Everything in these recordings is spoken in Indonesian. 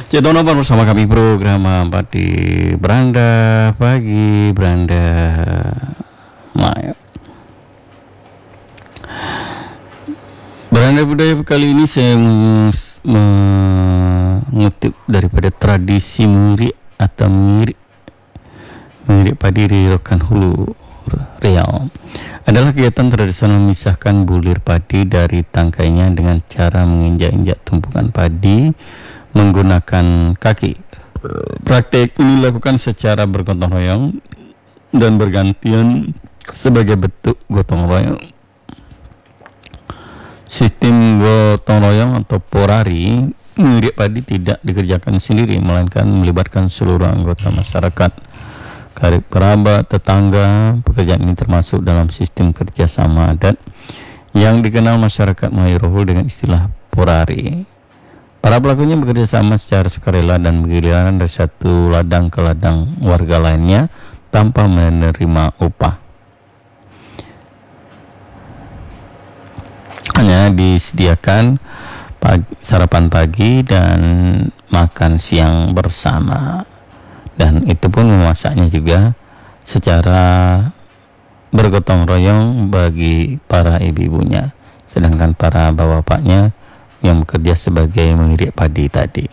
Cetonopan bersama kami program Padi Beranda Pagi Beranda Maya. Beranda budaya kali ini saya mengutip daripada tradisi Miri atau Miri padi di Rokan Hulu Riau. Adalah kegiatan tradisional memisahkan bulir padi dari tangkainya dengan cara menginjak-injak tumpukan padi menggunakan kaki. Praktek ini dilakukan secara bergotong royong dan bergantian sebagai bentuk gotong royong. Sistem gotong royong atau porari mengirik padi tidak dikerjakan sendiri, melainkan melibatkan seluruh anggota masyarakat, karib kerabat, tetangga. Pekerjaan ini termasuk dalam sistem kerjasama adat yang dikenal masyarakat Melayu Rohul dengan istilah porari. Para pelakunya bekerja sama secara sukarela dan bergiliran dari satu ladang ke ladang warga lainnya tanpa menerima upah. Hanya disediakan sarapan pagi dan makan siang bersama, dan itu pun memasaknya juga secara bergotong royong bagi para ibu-ibunya, sedangkan para bapak-bapaknya yang bekerja sebagai mengirik padi tadi.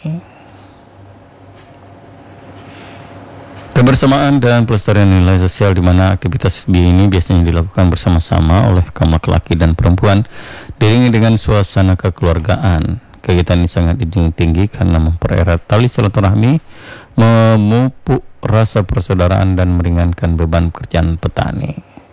Kebersamaan dan pelestarian nilai sosial di mana aktivitas ini biasanya dilakukan bersama-sama oleh kaum laki-laki dan perempuan, diiringi dengan suasana kekeluargaan. Kegiatan ini sangat dijunjung tinggi karena mempererat tali silaturahmi, memupuk rasa persaudaraan dan meringankan beban pekerjaan petani.